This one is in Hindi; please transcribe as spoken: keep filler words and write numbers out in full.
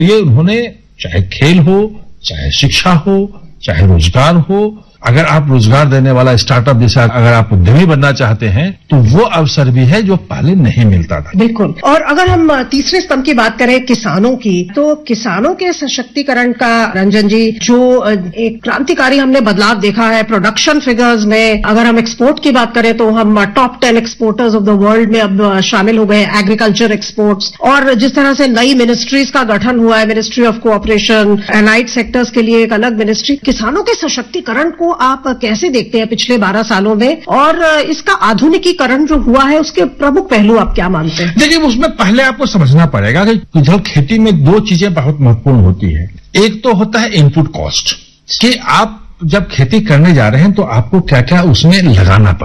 ये उन्होंने चाहे खेल हो, चाहे शिक्षा हो, चाहे रोजगार हो, अगर आप रोजगार देने वाला स्टार्टअप जैसे अगर आप उद्यमी बनना चाहते हैं तो वो अवसर भी है जो पहले नहीं मिलता था। बिल्कुल। और अगर हम तीसरे स्तंभ की बात करें किसानों की, तो किसानों के सशक्तिकरण का रंजन जी जो एक क्रांतिकारी हमने बदलाव देखा है प्रोडक्शन फिगर्स में। अगर हम एक्सपोर्ट की बात करें तो हम top ten exporters of the world में अब शामिल हो गए एग्रीकल्चर एक्सपोर्ट्स। और जिस तरह से नई मिनिस्ट्रीज का गठन हुआ है, ministry of cooperation, allied sectors के लिए एक अलग मिनिस्ट्री, किसानों के सशक्तिकरण को आप कैसे देखते हैं पिछले बारह सालों में, और इसका आधुनिकीकरण जो हुआ है उसके प्रमुख पहलू आप क्या मानते हैं? देखिए, उसमें पहले आपको समझना पड़ेगा कि जब खेती में दो चीजें बहुत महत्वपूर्ण होती है। एक तो होता है इनपुट कॉस्ट, कि आप जब खेती करने जा रहे हैं तो आपको क्या क्या उसमें लगाना पड़ता है।